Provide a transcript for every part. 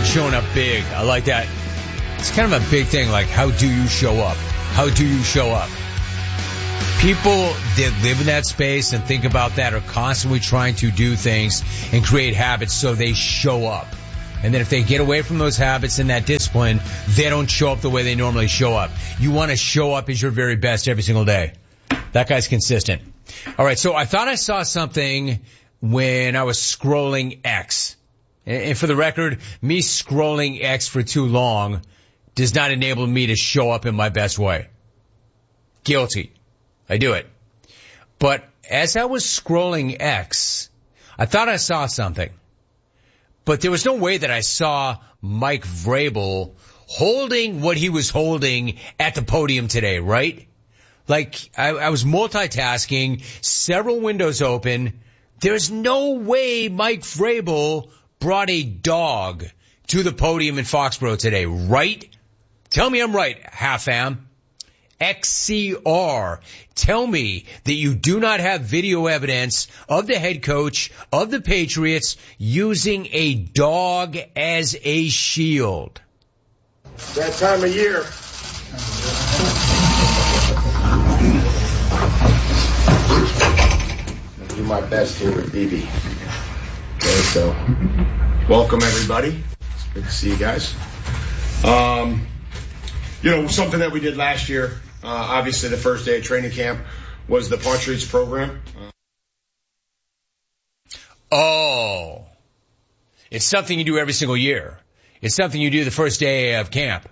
Showing up big. I like that. It's kind of a big thing, like, how do you show up? How do you show up? People that live in that space and think about that are constantly trying to do things and create habits so they show up. And then if they get away from those habits and that discipline, they don't show up the way they normally show up. You want to show up as your very best every single day. That guy's consistent. All right, so I thought I saw something when I was scrolling X. And for the record, me scrolling X for too long does not enable me to show up in my best way. Guilty. I do it. But as I was scrolling X, I thought I saw something. But there was no way that I saw Mike Vrabel holding what he was holding at the podium today, right? Like, I was multitasking, several windows open. There's no way Mike Vrabel brought a dog to the podium in Foxborough today, right? Tell me I'm right, half-fam. XCR. Tell me that you do not have video evidence of the head coach of the Patriots using a dog as a shield. That time of year. I'll do my best here with BB. Okay, so welcome everybody. It's good to see you guys. Something that we did last year, obviously the first day of training camp, was the Patriots program. It's something you do every single year. It's something you do the first day of camp.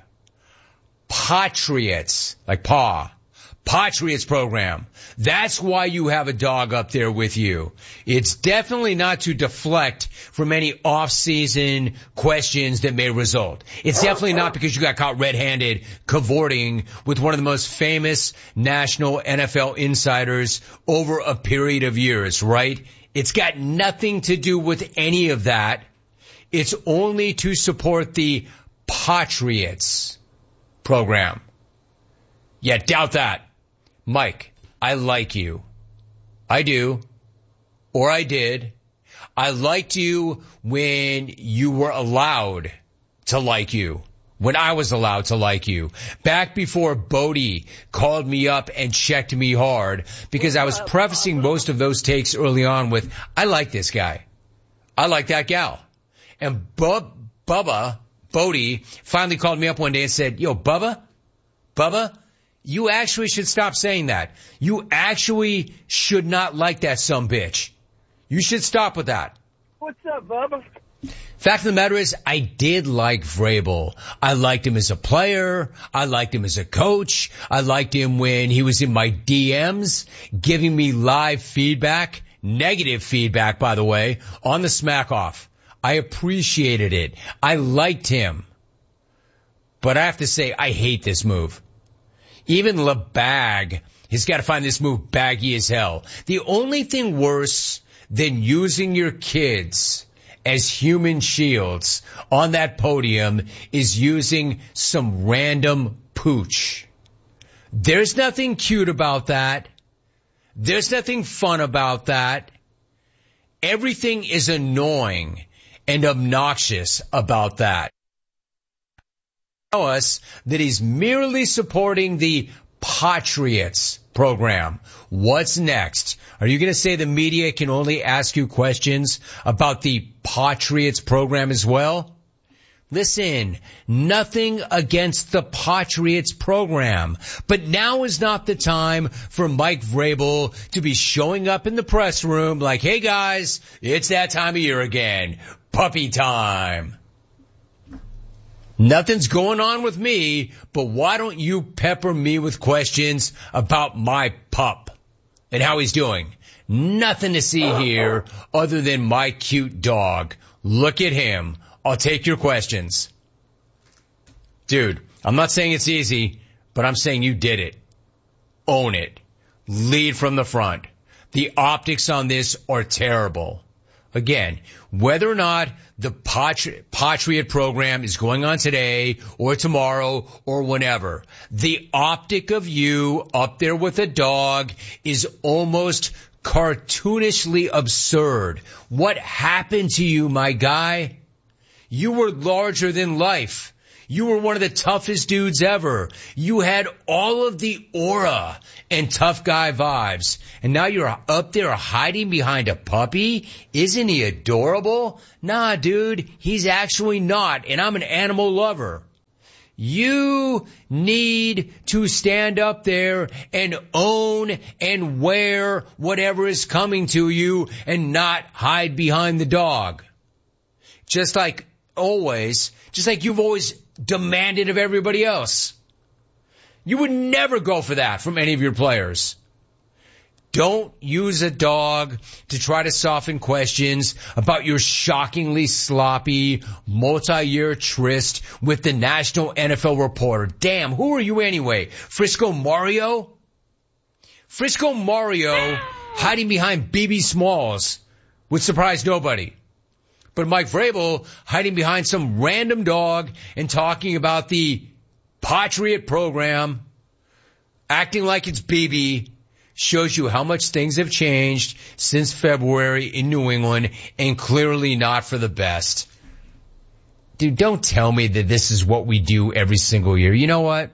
Patriots, like Patriots program. That's why you have a dog up there with you. It's definitely not to deflect from any off-season questions that may result. It's definitely not because you got caught red-handed cavorting with one of the most famous national NFL insiders over a period of years, right? It's got nothing to do with any of that. It's only to support the Patriots program. Yeah, doubt that. Mike, I like you. I do. Or I did. I liked you when you were allowed to like you. When I was allowed to like you. Back before Bodie called me up and checked me hard, because I was prefacing most of those takes early on with, I like this guy. I like that gal. And Bodie finally called me up one day and said, yo, Bubba, you actually should stop saying that. You actually should not like that sumbitch. You should stop with that. What's up, Bubba? Fact of the matter is, I did like Vrabel. I liked him as a player. I liked him as a coach. I liked him when he was in my DMs, giving me live feedback, negative feedback, by the way, on the Smack Off. I appreciated it. I liked him. But I have to say, I hate this move. Even LeBag has got to find this move baggy as hell. The only thing worse than using your kids as human shields on that podium is using some random pooch. There's nothing cute about that. There's nothing fun about that. Everything is annoying and obnoxious about that. Tell us that he's merely supporting the Patriots program. What's next? Are you going to say the media can only ask you questions about the Patriots program as well? Listen, nothing against the Patriots program, but now is not the time for Mike Vrabel to be showing up in the press room like, hey guys, it's that time of year again. Puppy time. Nothing's going on with me, but why don't you pepper me with questions about my pup and how he's doing? Nothing to see here other than my cute dog. Look at him. I'll take your questions. Dude, I'm not saying it's easy, but I'm saying you did it. Own it. Lead from the front. The optics on this are terrible. Again, whether or not the Patriot program is going on today or tomorrow or whenever, the optic of you up there with a dog is almost cartoonishly absurd. What happened to you, my guy? You were larger than life. You were one of the toughest dudes ever. You had all of the aura and tough guy vibes. And now you're up there hiding behind a puppy? Isn't he adorable? Nah, dude, he's actually not. And I'm an animal lover. You need to stand up there and own and wear whatever is coming to you and not hide behind the dog. Just like always, just like you've always demanded of everybody else. You would never go for that from any of your players. Don't use a dog to try to soften questions about your shockingly sloppy multi-year tryst with the national NFL reporter. Damn, who are you anyway? Frisco Mario? Frisco Mario hiding behind BB Smalls would surprise nobody. But Mike Vrabel hiding behind some random dog and talking about the Patriot program, acting like it's BB, shows you how much things have changed since February in New England, and clearly not for the best. Dude, don't tell me that this is what we do every single year. You know what?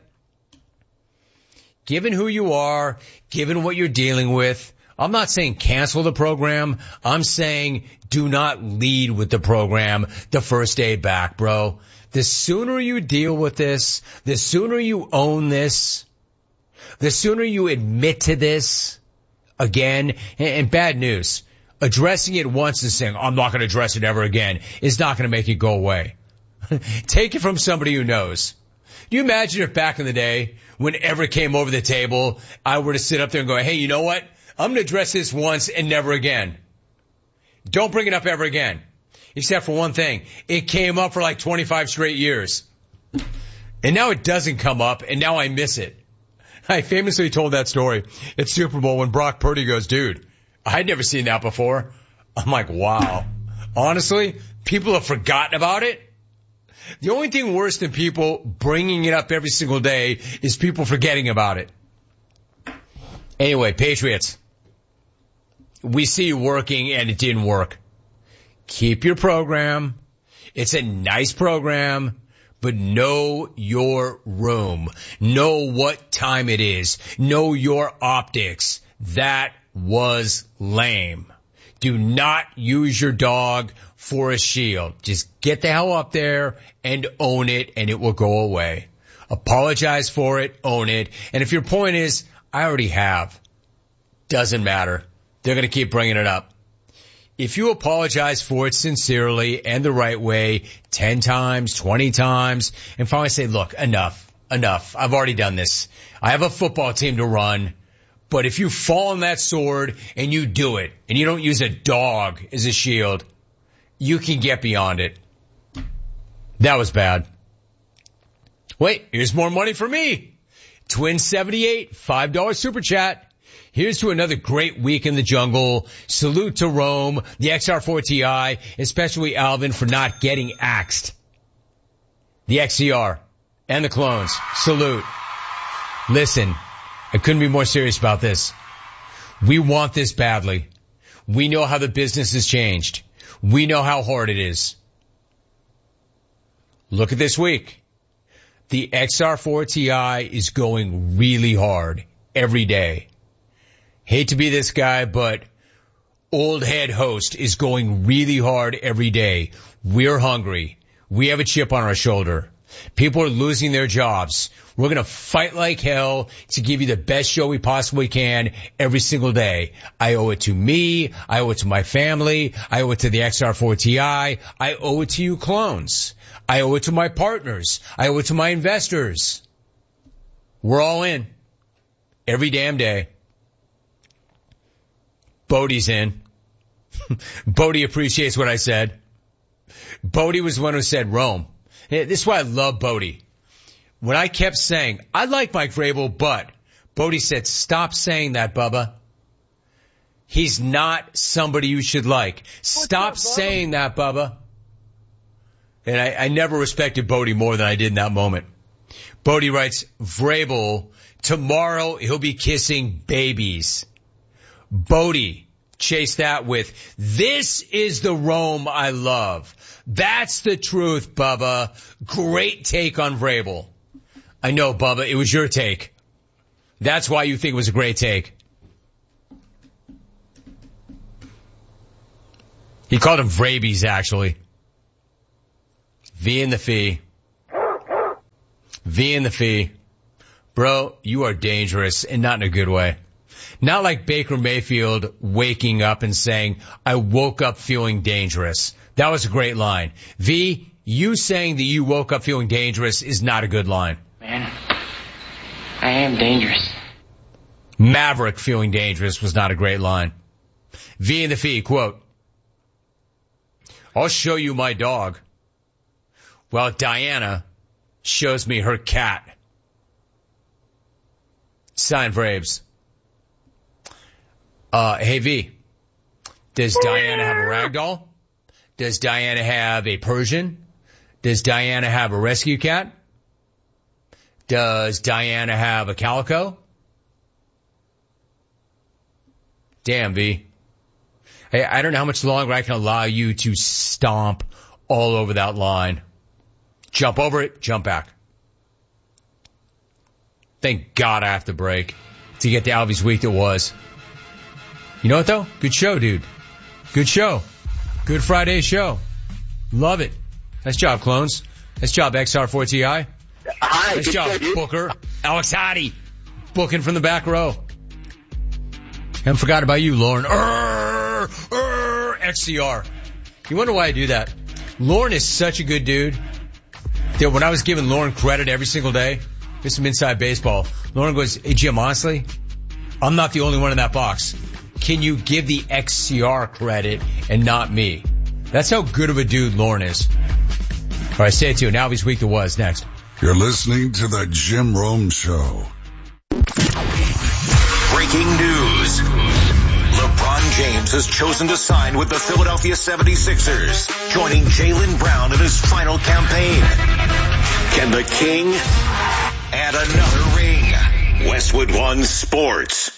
Given who you are, given what you're dealing with, I'm not saying cancel the program. I'm saying do not lead with the program the first day back, bro. The sooner you deal with this, the sooner you own this, the sooner you admit to this again. And bad news, addressing it once and saying, I'm not going to address it ever again, is not going to make it go away. Take it from somebody who knows. Do you imagine if back in the day, whenever it came over the table, I were to sit up there and go, hey, you know what? I'm going to address this once and never again. Don't bring it up ever again. Except for one thing. It came up for like 25 straight years. And now it doesn't come up, and now I miss it. I famously told that story at Super Bowl when Brock Purdy goes, dude, I'd never seen that before. I'm like, wow. Honestly, people have forgotten about it. The only thing worse than people bringing it up every single day is people forgetting about it. Anyway, Patriots. We see you working and it didn't work. Keep your program. It's a nice program, but know your room. Know what time it is. Know your optics. That was lame. Do not use your dog for a shield. Just get the hell up there and own it, and it will go away. Apologize for it, own it. And if your point is, I already have, doesn't matter. They're going to keep bringing it up. If you apologize for it sincerely and the right way 10 times, 20 times, and finally say, look, enough. I've already done this. I have a football team to run. But if you fall on that sword and you do it, and you don't use a dog as a shield, you can get beyond it. That was bad. Wait, here's more money for me. Twin78, $5 super chat. Here's to another great week in the jungle. Salute to Rome, the XR4 Ti, especially Alvin for not getting axed. The XCR and the clones. Salute. Listen, I couldn't be more serious about this. We want this badly. We know how the business has changed. We know how hard it is. Look at this week. The XR4 Ti is going really hard every day. Hate to be this guy, but old head host is going really hard every day. We're hungry. We have a chip on our shoulder. People are losing their jobs. We're going to fight like hell to give you the best show we possibly can every single day. I owe it to me. I owe it to my family. I owe it to the XR4 Ti. I owe it to you clones. I owe it to my partners. I owe it to my investors. We're all in. Every damn day. Bodie's in. Bodie appreciates what I said. Bodie was the one who said Rome. This is why I love Bodie. When I kept saying, I like Mike Vrabel, but Bodie said, stop saying that, Bubba. He's not somebody you should like. Stop saying that, Bubba. And I never respected Bodie more than I did in that moment. Bodie writes, Vrabel, tomorrow he'll be kissing babies. Bodie, Chase that with, this is the Rome I love. That's the truth, Bubba. Great take on Vrabel. I know, Bubba, it was your take. That's why you think it was a great take. He called him Vrabies, actually. V in the fee. V in the fee. Bro, you are dangerous, and not in a good way. Not like Baker Mayfield waking up and saying, I woke up feeling dangerous. That was a great line. V, you saying that you woke up feeling dangerous is not a good line. Man, I am dangerous. Maverick feeling dangerous was not a great line. V in the fee, quote, I'll show you my dog. Well, Diana shows me her cat. Sign Braves. Hey V, does Diana have a ragdoll? Does Diana have a Persian? Does Diana have a rescue cat? Does Diana have a calico? Damn, V. Hey, I don't know how much longer I can allow you to stomp all over that line. Jump over it, jump back. Thank God I have to break to get to Albie's week that was. You know what, though? Good show, dude. Good show. Good Friday show. Love it. Nice job, clones. Nice job, XR4TI. Hi. Nice job, Booker. Alex Hattie. Booking from the back row. Haven't forgotten about you, Lauren. XCR. You wonder why I do that? Lauren is such a good dude that when I was giving Lauren credit every single day, here's some inside baseball. Lauren goes, hey, Jim, honestly, I'm not the only one in that box. Can you give the XCR credit and not me? That's how good of a dude Lauren is. All right, stay tuned. Now Albie's week that was next. You're listening to the Jim Rome Show. Breaking news. LeBron James has chosen to sign with the Philadelphia 76ers, joining Jaylen Brown in his final campaign. Can the King add another ring? Westwood One Sports.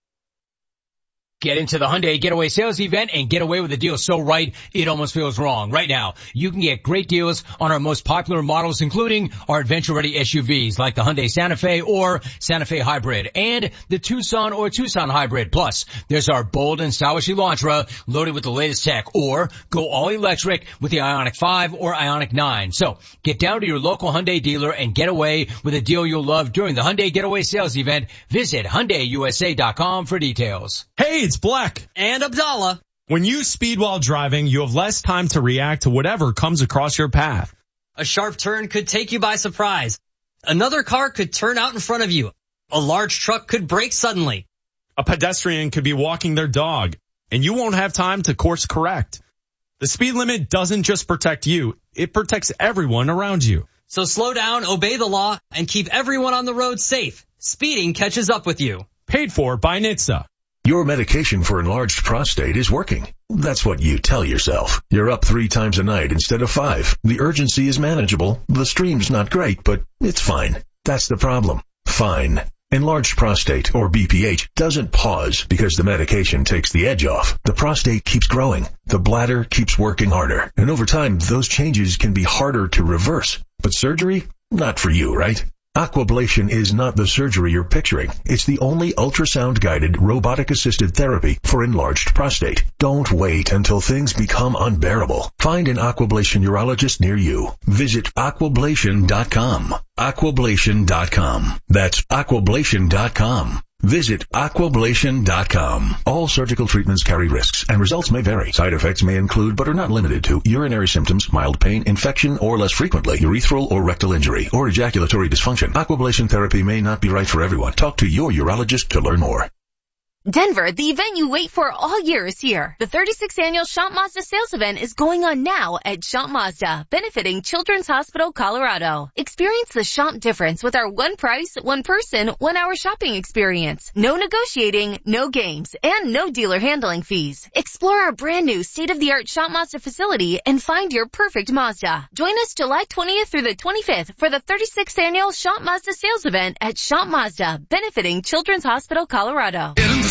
Get into the Hyundai Getaway Sales Event and get away with a deal so right, it almost feels wrong. Right now, you can get great deals on our most popular models, including our adventure-ready SUVs like the Hyundai Santa Fe or Santa Fe Hybrid and the Tucson or Tucson Hybrid. Plus, there's our bold and stylish Elantra loaded with the latest tech, or go all electric with the Ioniq 5 or Ioniq 9. So, get down to your local Hyundai dealer and get away with a deal you'll love during the Hyundai Getaway Sales Event. Visit HyundaiUSA.com for details. Hey, it's Black and Abdallah. When you speed while driving, you have less time to react to whatever comes across your path. A sharp turn could take you by surprise. Another car could turn out in front of you. A large truck could brake suddenly. A pedestrian could be walking their dog, and you won't have time to course correct. The speed limit doesn't just protect you, it protects everyone around you. So slow down, obey the law, and keep everyone on the road safe. Speeding catches up with you. Paid for by NHTSA. Your medication for enlarged prostate is working. That's what you tell yourself. You're up 3 times a night instead of 5. The urgency is manageable. The stream's not great, but it's fine. That's the problem. Fine. Enlarged prostate, or BPH, doesn't pause because the medication takes the edge off. The prostate keeps growing. The bladder keeps working harder. And over time, those changes can be harder to reverse. But surgery? Not for you, right? Aquablation is not the surgery you're picturing. It's the only ultrasound-guided, robotic-assisted therapy for enlarged prostate. Don't wait until things become unbearable. Find an Aquablation urologist near you. Visit aquablation.com. Aquablation.com. That's aquablation.com. Visit aquablation.com. All surgical treatments carry risks, and results may vary. Side effects may include, but are not limited to, urinary symptoms, mild pain, infection, or less frequently, urethral or rectal injury, or ejaculatory dysfunction. Aquablation therapy may not be right for everyone. Talk to your urologist to learn more. Denver, the event you wait for all year is here. The 36th annual Schomp Mazda sales event is going on now at Schomp Mazda, benefiting Children's Hospital, Colorado. Experience the Schomp difference with our one price, one person, 1 hour shopping experience. No negotiating, no games, and no dealer handling fees. Explore our brand new state-of-the-art Schomp Mazda facility and find your perfect Mazda. Join us July 20th through the 25th for the 36th annual Schomp Mazda sales event at Schomp Mazda, benefiting Children's Hospital, Colorado. Get in the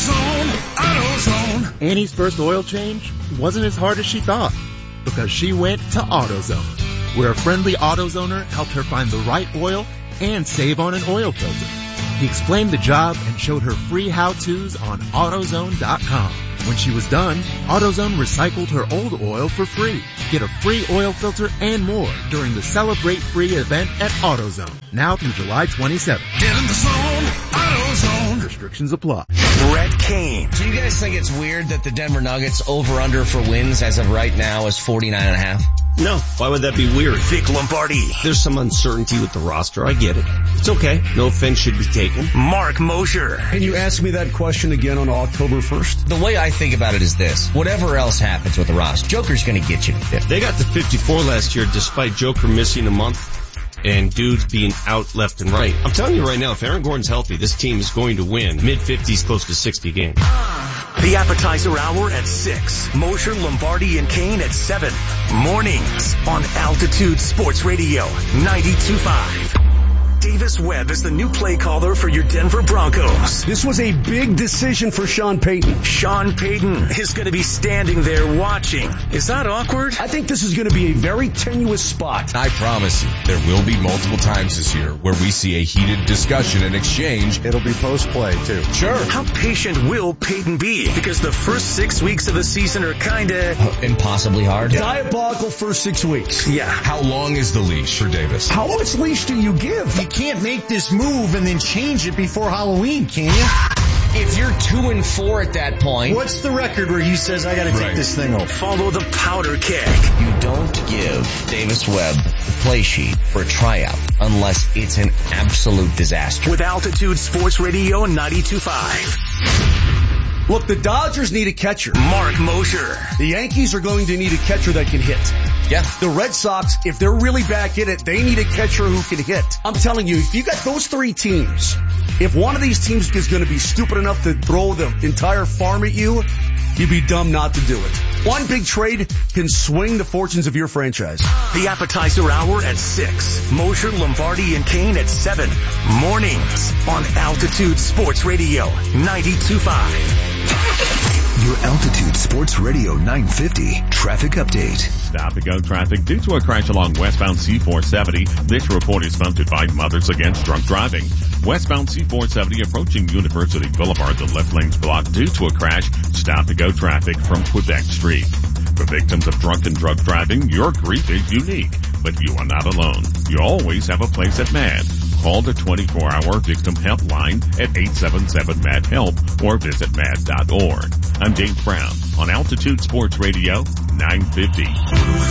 AutoZone. Annie's first oil change wasn't as hard as she thought because she went to AutoZone, where a friendly AutoZoner helped her find the right oil and save on an oil filter. He explained the job and showed her free how-tos on AutoZone.com. When she was done, AutoZone recycled her old oil for free. Get a free oil filter and more during the Celebrate Free event at AutoZone, now through July 27th. Get in the zone, AutoZone. Restrictions apply. Brett Kane. Do you guys think it's weird that the Denver Nuggets over-under for wins as of right now is 49.5? No. Why would that be weird? Vic Lombardi. There's some uncertainty with the roster. I get it. It's okay. No offense should be taken. Mark Mosher. Can you ask me that question again on October 1st? The way I think about it is this. Whatever else happens with the roster, Joker's going to get you to 50. They got to 54 last year despite Joker missing a month and dudes being out left and right. I'm telling you right now, if Aaron Gordon's healthy, this team is going to win mid-50s, close to 60 games. The appetizer hour at 6. Mosher, Lombardi, and Kane at 7. Mornings on Altitude Sports Radio 92.5. Davis Webb is the new play caller for your Denver Broncos. This was a big decision for Sean Payton. Sean Payton is going to be standing there watching. Is that awkward? I think this is going to be a very tenuous spot. I promise you, there will be multiple times this year where we see a heated discussion and exchange. It'll be post-play, too. Sure. How patient will Payton be? Because the first 6 weeks of the season are kind of... impossibly hard. Diabolical first 6 weeks. Yeah. How long is the leash for Davis? How much leash do you give? You can't make this move and then change it before Halloween, can you? If you're 2-4 at that point... What's the record where he says, I gotta take this thing off? Follow the powder keg. You don't give Davis Webb the play sheet for a tryout unless it's an absolute disaster. With Altitude Sports Radio 92.5. Look, the Dodgers need a catcher. Mark Mosher. The Yankees are going to need a catcher that can hit. Yeah. The Red Sox, if they're really back in it, they need a catcher who can hit. I'm telling you, if you got those 3 teams, if one of these teams is going to be stupid enough to throw the entire farm at you, you'd be dumb not to do it. One big trade can swing the fortunes of your franchise. The appetizer hour at 6. Mosher, Lombardi, and Kane at 7. Mornings on Altitude Sports Radio 92.5. Your Altitude Sports Radio 950 traffic update. Stop and go traffic due to a crash along westbound C470. This report is sponsored by Mothers Against Drunk Driving. Westbound C470 approaching University Boulevard, the left lane's blocked due to a crash. Stop and go traffic from Quebec Street. For victims of drunk and drug driving, your grief is unique, but you are not alone. You always have a place at MAD. Call the 24-hour victim helpline at 877-MAD-HELP or visit mad.org. I'm James Brown on Altitude Sports Radio 950.